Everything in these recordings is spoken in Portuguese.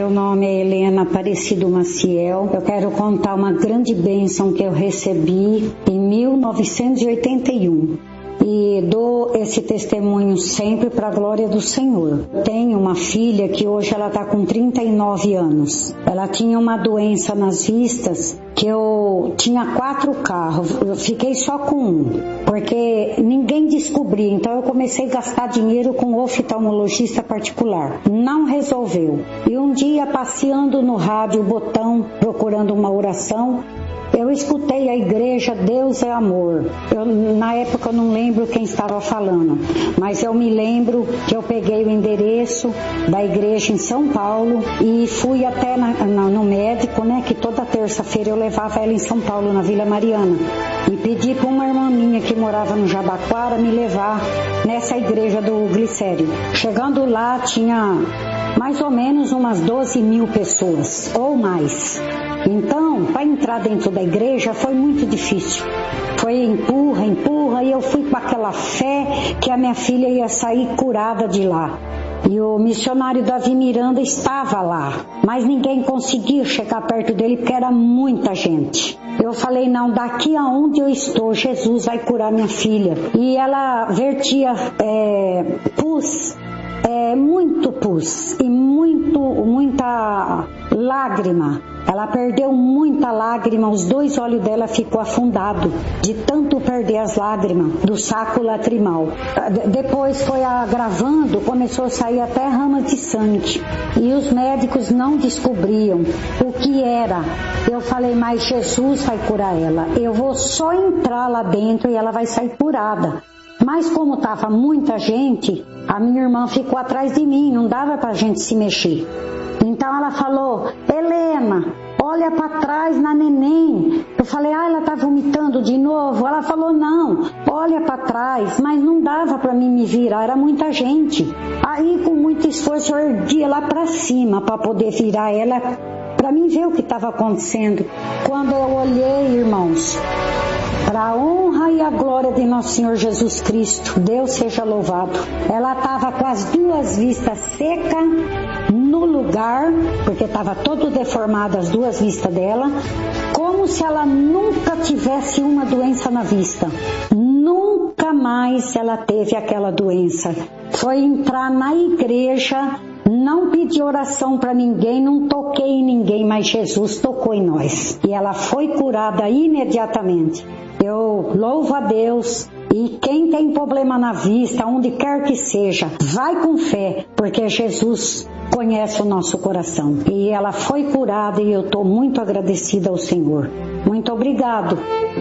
Meu nome é Helena Aparecido Maciel. Eu quero contar uma grande bênção que eu recebi em 1981. E dou esse testemunho sempre para a glória do Senhor. Tenho uma filha que hoje ela está com 39 anos. Ela tinha uma doença nas vistas que eu tinha 4 carros. Eu fiquei só com um, porque ninguém descobria. Então eu comecei a gastar dinheiro com oftalmologista particular. Não resolveu. E um dia, passeando no rádio Botão, procurando uma oração, eu escutei a igreja Deus é Amor. Na época eu não lembro quem estava falando, mas eu me lembro que eu peguei o endereço da igreja em São Paulo e fui até no médico, né, que toda terça-feira eu levava ela em São Paulo, na Vila Mariana, e pedi para uma irmã minha que morava no Jabaquara me levar nessa igreja do Glicério. Chegando lá tinha mais ou menos umas 12 mil pessoas, ou mais. Então, para entrar dentro da igreja foi muito difícil. Foi empurra, e eu fui com aquela fé que a minha filha ia sair curada de lá. E o missionário Davi Miranda estava lá, mas ninguém conseguia chegar perto dele porque era muita gente. Eu falei, não, daqui aonde eu estou, Jesus vai curar minha filha. E ela vertia pus, muito pus e muita lágrima. Ela perdeu muita lágrima, os 2 olhos dela ficou afundado de tanto perder as lágrimas do saco lacrimal. Depois foi agravando, começou a sair até rama de sangue e os médicos não descobriam o que era. Eu falei, mas Jesus vai curar ela, eu vou só entrar lá dentro e ela vai sair curada. Mas como estava muita gente, a minha irmã ficou atrás de mim, não dava para a gente se mexer. Então ela falou, Helena, olha para trás na neném. Eu falei, ela está vomitando de novo? Ela falou, não, olha para trás. Mas não dava para mim me virar, era muita gente. Aí com muito esforço eu erguia lá para cima para poder virar ela, para mim ver o que estava acontecendo. Quando eu olhei, irmãos, para a honra e a glória de nosso Senhor Jesus Cristo, Deus seja louvado. Ela estava com as 2 vistas secas no lugar, porque estava todo deformada as 2 vistas dela, como se ela nunca tivesse uma doença na vista. Nunca mais ela teve aquela doença. Foi entrar na igreja, não pedi oração para ninguém, não toquei em ninguém, mas Jesus tocou em nós. E ela foi curada imediatamente. Eu louvo a Deus, e quem tem problema na vista, onde quer que seja, vai com fé, porque Jesus conhece o nosso coração. E ela foi curada e eu estou muito agradecida ao Senhor. Muito obrigado.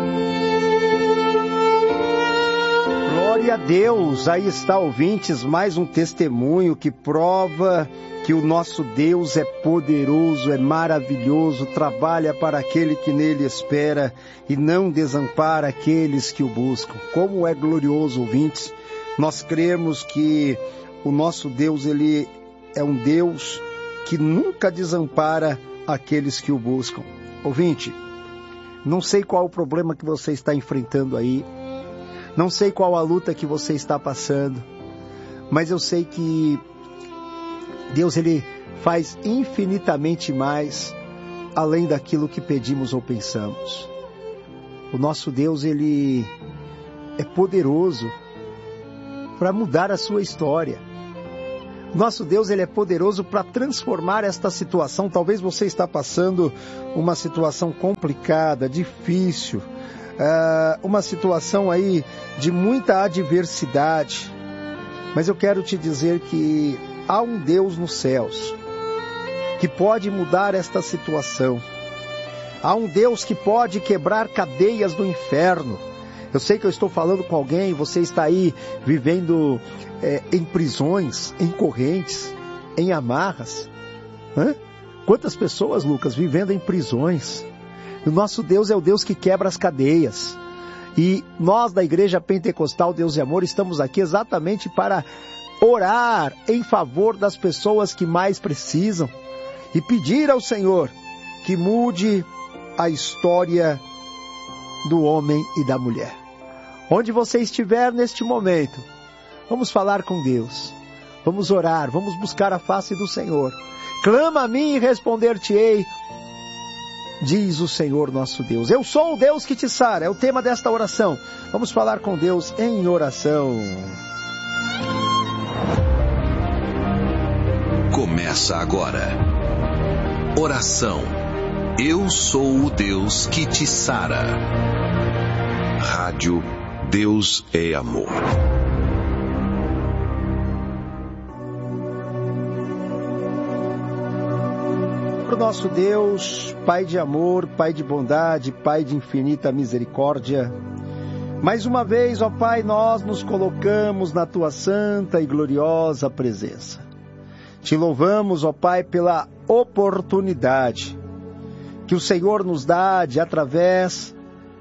Glória a Deus, aí está, ouvintes, mais um testemunho que prova que o nosso Deus é poderoso, é maravilhoso, trabalha para aquele que nele espera e não desampara aqueles que o buscam. Como é glorioso, ouvintes, nós cremos que o nosso Deus, ele é um Deus que nunca desampara aqueles que o buscam. Ouvinte, não sei qual o problema que você está enfrentando aí, não sei qual a luta que você está passando, mas eu sei que Deus, ele faz infinitamente mais além daquilo que pedimos ou pensamos. O nosso Deus, ele é poderoso para mudar a sua história. O nosso Deus, ele é poderoso para transformar esta situação. Talvez você está passando uma situação complicada, difícil, uma situação aí de muita adversidade. Mas eu quero te dizer que há um Deus nos céus que pode mudar esta situação. Há um Deus que pode quebrar cadeias do inferno. Eu sei que eu estou falando com alguém, você está aí vivendo em prisões, em correntes, em amarras. Quantas pessoas, Lucas, vivendo em prisões? O nosso Deus é o Deus que quebra as cadeias. E nós da Igreja Pentecostal Deus e Amor estamos aqui exatamente para orar em favor das pessoas que mais precisam e pedir ao Senhor que mude a história do homem e da mulher. Onde você estiver neste momento, vamos falar com Deus, vamos orar, vamos buscar a face do Senhor. Clama a mim e responder-te-ei, diz o Senhor nosso Deus. Eu sou o Deus que te sara, é o tema desta oração. Vamos falar com Deus em oração. Começa agora. Oração. Eu sou o Deus que te sara. Rádio Deus é Amor. Para o nosso Deus, Pai de amor, Pai de bondade, Pai de infinita misericórdia, mais uma vez, ó Pai, nós nos colocamos na Tua santa e gloriosa presença. Te louvamos, ó Pai, pela oportunidade que o Senhor nos dá de, através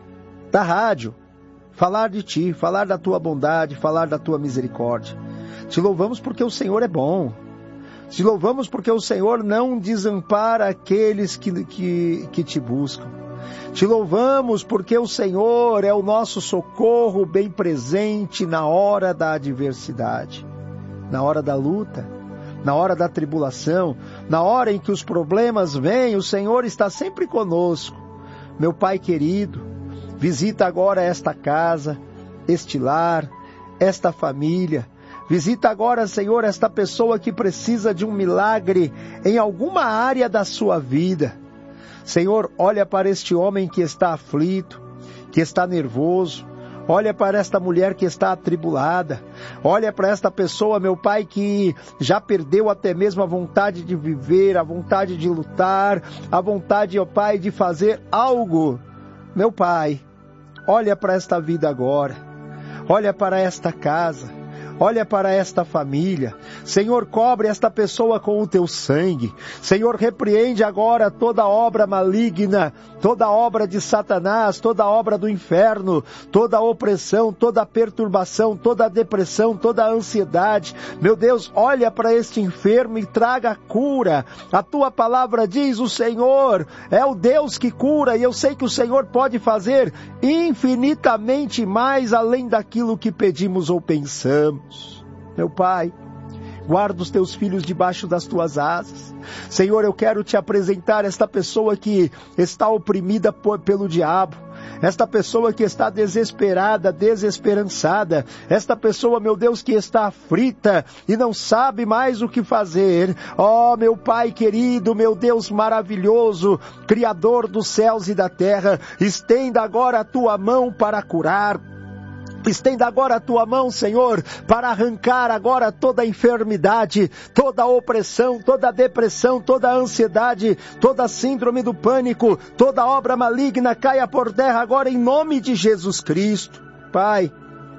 da rádio, falar de Ti, falar da Tua bondade, falar da Tua misericórdia. Te louvamos porque o Senhor é bom. Te louvamos porque o Senhor não desampara aqueles que Te buscam. Te louvamos porque o Senhor é o nosso socorro bem presente na hora da adversidade, na hora da luta, na hora da tribulação, na hora em que os problemas vêm, o Senhor está sempre conosco. Meu Pai querido, visita agora esta casa, este lar, esta família. Visita agora, Senhor, esta pessoa que precisa de um milagre em alguma área da sua vida. Senhor, olha para este homem que está aflito, que está nervoso. Olha para esta mulher que está atribulada. Olha para esta pessoa, meu Pai, que já perdeu até mesmo a vontade de viver, a vontade de lutar, a vontade, ó Pai, de fazer algo. Meu Pai, olha para esta vida agora. Olha para esta casa. Olha para esta família. Senhor, cobre esta pessoa com o Teu sangue. Senhor, repreende agora toda obra maligna, toda obra de Satanás, toda obra do inferno, toda opressão, toda perturbação, toda depressão, toda ansiedade. Meu Deus, olha para este enfermo e traga cura. A Tua palavra diz, o Senhor é o Deus que cura, e eu sei que o Senhor pode fazer infinitamente mais além daquilo que pedimos ou pensamos. Meu Pai, guarda os Teus filhos debaixo das Tuas asas. Senhor, eu quero Te apresentar esta pessoa que está oprimida pelo diabo. Esta pessoa que está desesperada, desesperançada. Esta pessoa, meu Deus, que está aflita e não sabe mais o que fazer. Ó, meu Pai querido, meu Deus maravilhoso, Criador dos céus e da terra, estenda agora a Tua mão para curar. Estenda agora a Tua mão, Senhor, para arrancar agora toda a enfermidade, toda a opressão, toda a depressão, toda a ansiedade, toda a síndrome do pânico, toda obra maligna caia por terra agora em nome de Jesus Cristo. Pai,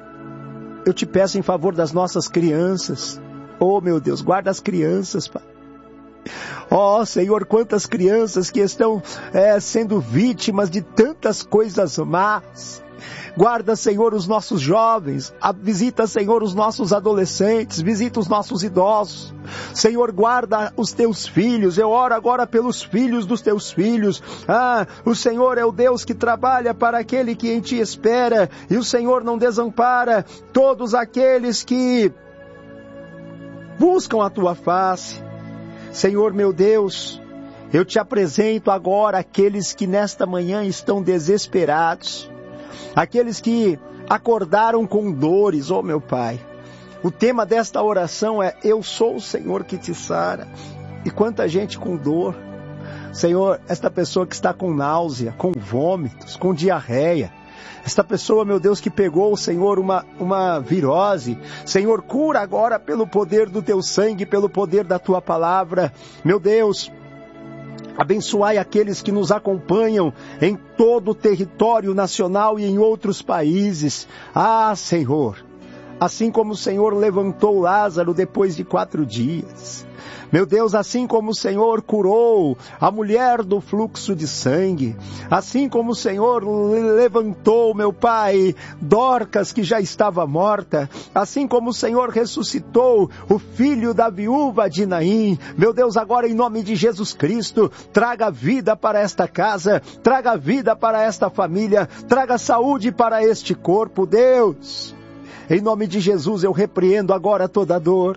eu Te peço em favor das nossas crianças. Oh, meu Deus, guarda as crianças, Pai. Ó, Senhor, quantas crianças que estão sendo vítimas de tantas coisas más. Guarda, Senhor, os nossos jovens, visita, Senhor, os nossos adolescentes, visita os nossos idosos. Senhor, guarda os Teus filhos, eu oro agora pelos filhos dos Teus filhos. O Senhor é o Deus que trabalha para aquele que em Ti espera, e o Senhor não desampara todos aqueles que buscam a Tua face. Senhor, meu Deus, eu Te apresento agora aqueles que nesta manhã estão desesperados. Aqueles que acordaram com dores, ó meu Pai. O tema desta oração é, eu sou o Senhor que te sara. E quanta gente com dor. Senhor, esta pessoa que está com náusea, com vômitos, com diarreia. Esta pessoa, meu Deus, que pegou, Senhor, uma virose. Senhor, cura agora pelo poder do Teu sangue, pelo poder da Tua palavra. Meu Deus, abençoai aqueles que nos acompanham em todo o território nacional e em outros países. Senhor, assim como o Senhor levantou Lázaro depois de 4 dias. Meu Deus, assim como o Senhor curou a mulher do fluxo de sangue, assim como o Senhor levantou, meu Pai, Dorcas que já estava morta, assim como o Senhor ressuscitou o filho da viúva de Naim, meu Deus, agora em nome de Jesus Cristo, traga vida para esta casa, traga vida para esta família, traga saúde para este corpo, Deus. Em nome de Jesus eu repreendo agora toda dor.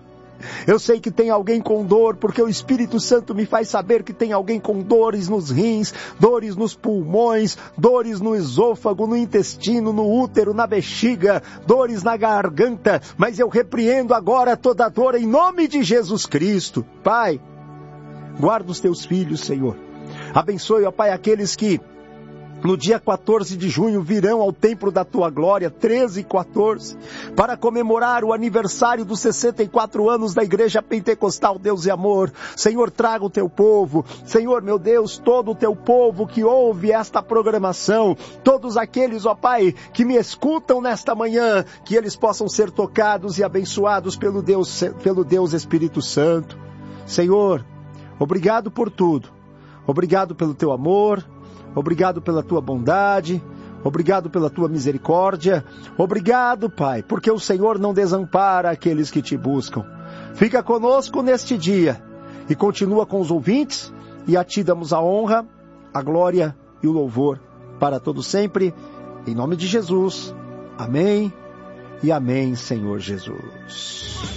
Eu sei que tem alguém com dor, porque o Espírito Santo me faz saber que tem alguém com dores nos rins, dores nos pulmões, dores no esôfago, no intestino, no útero, na bexiga, dores na garganta, mas eu repreendo agora toda dor em nome de Jesus Cristo. Pai, guarda os teus filhos, Senhor. Abençoe, ó Pai, aqueles que no dia 14 de junho virão ao templo da tua glória, 13 e 14, para comemorar o aniversário dos 64 anos da Igreja Pentecostal Deus e Amor. Senhor, traga o teu povo. Senhor, meu Deus, todo o teu povo que ouve esta programação, todos aqueles, ó Pai, que me escutam nesta manhã, que eles possam ser tocados e abençoados pelo Deus Espírito Santo. Senhor, obrigado por tudo. Obrigado pelo teu amor. Obrigado pela tua bondade, obrigado pela tua misericórdia, obrigado, Pai, porque o Senhor não desampara aqueles que te buscam. Fica conosco neste dia e continua com os ouvintes, e a ti damos a honra, a glória e o louvor para todos sempre, em nome de Jesus. Amém e amém, Senhor Jesus.